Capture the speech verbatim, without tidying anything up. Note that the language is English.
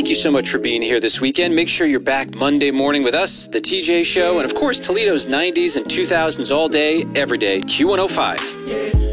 thank you so much for being here this weekend. Make sure you're back Monday morning with us, The T J Show, and of course, Toledo's nineties and two thousands all day, every day, Q one oh five.